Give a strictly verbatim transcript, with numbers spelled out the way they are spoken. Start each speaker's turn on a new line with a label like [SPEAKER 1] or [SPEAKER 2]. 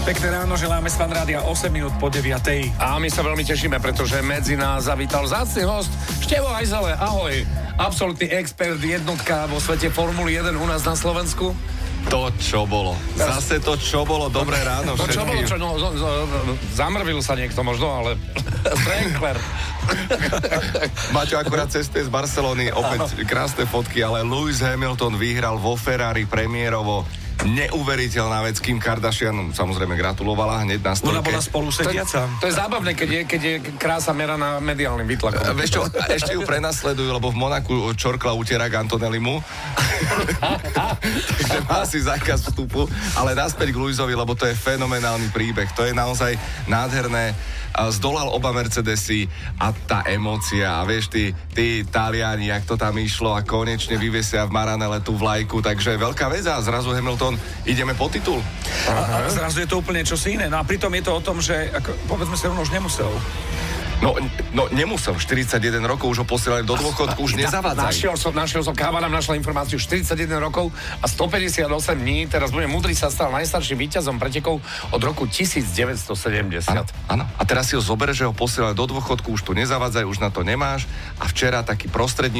[SPEAKER 1] Pekné ráno, želáme z Fan Rádia osem minút po deviatej.
[SPEAKER 2] A my sa veľmi tešíme, pretože medzi nás zavítal vzácny host Števo Hajzele. Ahoj, absolútny expert, jednotka vo svete Formuly jeden u nás na Slovensku.
[SPEAKER 3] To, čo bolo. Zase to, čo bolo. Dobré ráno
[SPEAKER 2] všetkým. To, čo bolo, čo, no, no, no, zamrvil sa niekto možno, ale Frankler.
[SPEAKER 3] Maťo akurát cestuje z Barcelony, opäť krásne fotky, ale Lewis Hamilton vyhral vo Ferrari premiérovo. Neuveriteľná vec, Kim Kardashian samozrejme gratulovala hneď na stolke.
[SPEAKER 1] Ona bola spolu sediaca.
[SPEAKER 2] To, to je zábavné, keď je, keď je krása meraná mediálnym výtlakom.
[SPEAKER 3] Vieš čo, ešte ju prenasledujú, lebo v Monaku čorkla utierak Antonellimu. Takže má si zákaz vstupu, ale naspäť k Lewisovi, lebo to je fenomenálny príbeh. To je naozaj nádherné. Zdolal oba Mercedesy a tá emócia. A vieš, tí, tí Taliani, jak to tam išlo a konečne vyvesia v Maranele tú vlajku. Takže veľká vec a zrazu Hamilton ideme po titul.
[SPEAKER 1] A, a zrazu je to úplne čosi iné. No a pritom je to o tom, že ako, povedzme sa, on už nemusel.
[SPEAKER 3] No, no nemusel, štyridsaťjeden rokov už ho posielali do dôchodku, už nezavádzajú.
[SPEAKER 2] Našiel som, našiel som, Káva nám našla informáciu, štyridsaťjeden rokov a stopäťdesiatosem dní, teraz bude múdry, sa stal najstarším víťazom pretekov od roku devätnásťsedemdesiat.
[SPEAKER 3] Áno, a teraz si ho zober, že ho posielali do dôchodku, už tu nezavádzajú, už na to nemáš a včera taký prostredník